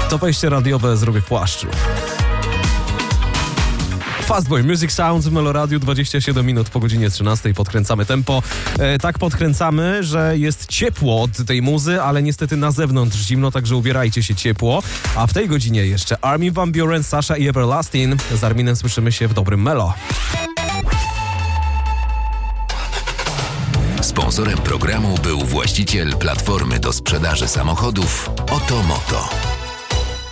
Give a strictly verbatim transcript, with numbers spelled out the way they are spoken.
To wejście radiowe z Rubiek Płaszczu. Fastboy Music Sounds w Meloradiu, dwadzieścia siedem minut po godzinie trzynastej. Podkręcamy tempo. E, tak podkręcamy, że jest ciepło od tej muzy, ale niestety na zewnątrz zimno, także ubierajcie się ciepło. A w tej godzinie jeszcze Armin van Buuren, Sasha i Everlasting. Z Arminem słyszymy się w dobrym Melo. Sponsorem programu był właściciel platformy do sprzedaży samochodów Otomoto.